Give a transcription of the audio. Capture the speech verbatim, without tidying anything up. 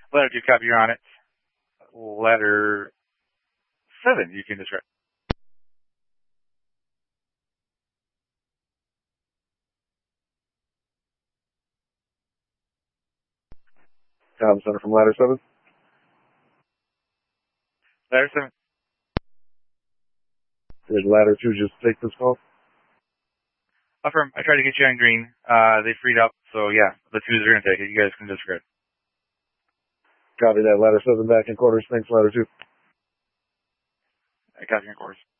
Ladder two, copy, you're on it. Ladder seven, you can discard. Tom Center from Ladder seven. Ladder seven. Did Ladder two just take this call? Affirm. I tried to get you on green. Uh, they freed up, so yeah, the twos are going to take it. You guys can discard. Copy that. Ladder seven back in quarters. Thanks, Ladder two. I copy your quarters.